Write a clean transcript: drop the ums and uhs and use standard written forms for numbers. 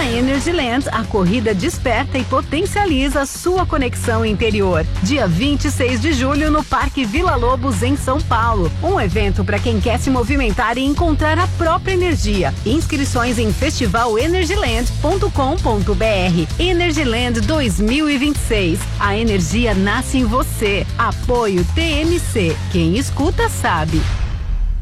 Energyland, a corrida desperta e potencializa sua conexão interior. Dia 26 de julho no Parque Vila Lobos, em São Paulo. Um evento para quem quer se movimentar e encontrar a própria energia. Inscrições em festivalenergyland.com.br. Energyland 2026. A energia nasce em você. Apoio TMC. Quem escuta sabe.